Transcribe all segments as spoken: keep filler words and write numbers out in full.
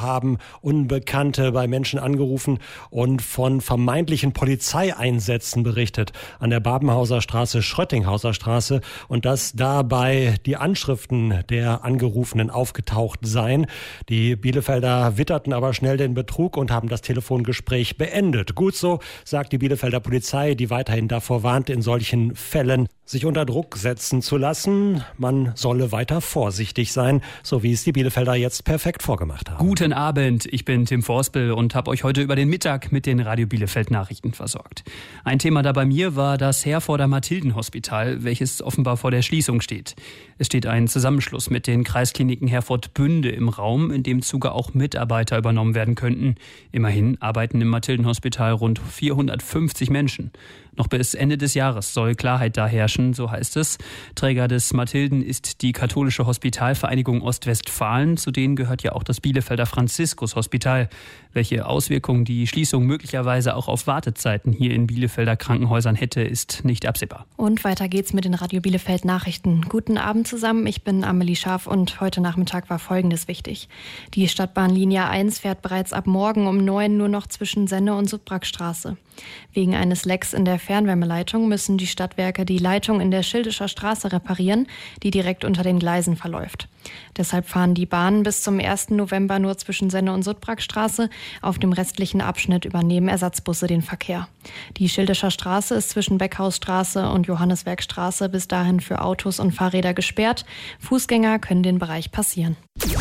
haben Unbekannte bei Menschen angerufen und von vermeintlichen Polizeieinsätzen berichtet an der Babenhauser Straße, Schröttinghauser Straße, und dass dabei die Anschriften der Angerufenen aufgetaucht seien. Die Bielefelder witterten aber schnell den Betrug und haben das Telefongespräch beendet. Gut so, sagt die Bielefelder Polizei, die weiterhin davor warnt, in solchen Fällen sich unter Druck setzen zu lassen. Man solle weiter vorsichtig sein, so wie es die Bielefelder jetzt perfekt vorgemacht haben. Guten Abend, ich bin Tim Forspel und habe euch heute über den Mittag mit den Radio Bielefeld Nachrichten versorgt. Ein Thema da bei mir war das Herforder Mathilden-Hospital, welches offenbar vor der Schließung steht. Es steht ein Zusammenschluss mit den Kreiskliniken Herford-Bünde im Raum, in dem Zuge auch Mitarbeiter übernommen werden könnten. Immerhin arbeiten im Mathilden-Hospital rund vierhundertfünfzig Menschen. Noch bis Ende des Jahres soll Klarheit da herrschen, so heißt es. Träger des Mathilden ist die Katholische Hospitalvereinigung Ostwestfalen. Zu denen gehört ja auch das Bielefelder Franziskus-Hospital. Welche Auswirkungen die Schließung möglicherweise auch auf Wartezeiten hier in Bielefelder Krankenhäusern hätte, ist nicht absehbar. Und weiter geht's mit den Radio Bielefeld Nachrichten. Guten Abend zusammen, ich bin Amelie Scharf und heute Nachmittag war Folgendes wichtig. Die Stadtbahnlinie eins fährt bereits ab morgen um neun nur noch zwischen Senne und Südbrackstraße. Wegen eines Lecks in der Fernwärmeleitung müssen die Stadtwerke die Leitung in der Schildischer Straße reparieren, die direkt unter den Gleisen verläuft. Deshalb fahren die Bahnen bis zum ersten November nur zwischen Senne und Südbrackstraße. Auf dem restlichen Abschnitt übernehmen Ersatzbusse den Verkehr. Die Schildischer Straße ist zwischen Beckhausstraße und Johanneswerkstraße bis dahin für Autos und Fahrräder gesperrt. Fußgänger können den Bereich passieren.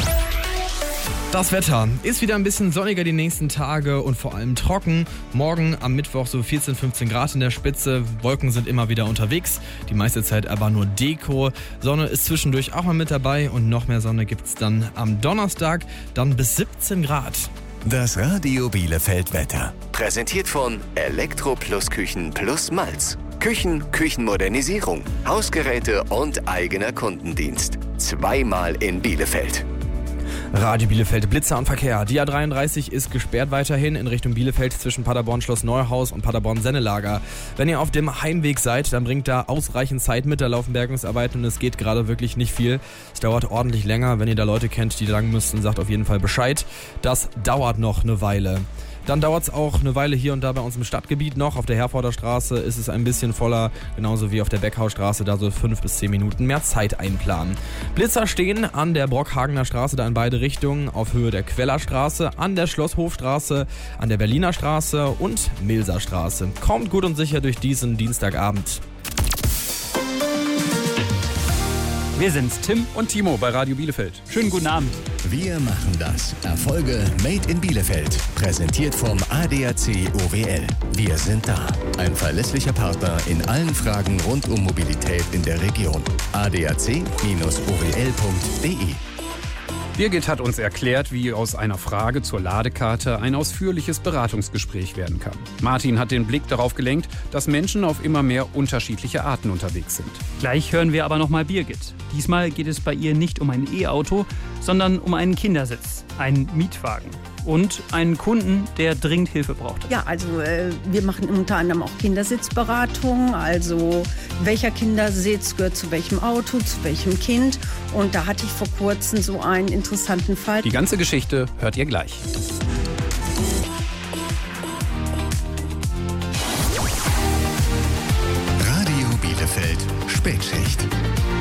Das Wetter ist wieder ein bisschen sonniger die nächsten Tage und vor allem trocken. Morgen am Mittwoch so vierzehn, fünfzehn Grad in der Spitze. Wolken sind immer wieder unterwegs. Die meiste Zeit aber nur Deko. Sonne ist zwischendurch auch mal mit dabei und noch mehr Sonne gibt's dann am Donnerstag. Dann bis siebzehn Grad. Das Radio Bielefeld Wetter. Präsentiert von Elektro Plus Küchen Plus Malz. Küchen, Küchenmodernisierung, Hausgeräte und eigener Kundendienst. Zweimal in Bielefeld. Radio Bielefeld, Blitzer und Verkehr. Die A dreiunddreißig ist gesperrt weiterhin in Richtung Bielefeld zwischen Paderborn Schloss Neuhaus und Paderborn Sennelager. Wenn ihr auf dem Heimweg seid, dann bringt da ausreichend Zeit mit. Da laufen Bergungsarbeiten und es geht gerade wirklich nicht viel. Es dauert ordentlich länger. Wenn ihr da Leute kennt, die lang müssen, sagt auf jeden Fall Bescheid. Das dauert noch eine Weile. Dann dauert es auch eine Weile hier und da bei uns im Stadtgebiet noch. Auf der Herforder Straße ist es ein bisschen voller, genauso wie auf der Beckhausstraße, da so fünf bis zehn Minuten mehr Zeit einplanen. Blitzer stehen an der Brockhagener Straße, da in beide Richtungen, auf Höhe der Quellerstraße, an der Schlosshofstraße, an der Berliner Straße und Milser Straße. Kommt gut und sicher durch diesen Dienstagabend. Wir sind's, Tim und Timo bei Radio Bielefeld. Schönen guten Abend. Wir machen das. Erfolge Made in Bielefeld. Präsentiert vom A D A C O W L. Wir sind da. Ein verlässlicher Partner in allen Fragen rund um Mobilität in der Region. A D A C O W L punkt D E. Birgit hat uns erklärt, wie aus einer Frage zur Ladekarte ein ausführliches Beratungsgespräch werden kann. Martin hat den Blick darauf gelenkt, dass Menschen auf immer mehr unterschiedliche Arten unterwegs sind. Gleich hören wir aber nochmal Birgit. Diesmal geht es bei ihr nicht um ein E-Auto, sondern um einen Kindersitz, einen Mietwagen. Und einen Kunden, der dringend Hilfe braucht. Ja, also äh, wir machen unter anderem auch Kindersitzberatung. Also welcher Kindersitz gehört zu welchem Auto, zu welchem Kind. Und da hatte ich vor kurzem so einen interessanten Fall. Die ganze Geschichte hört ihr gleich.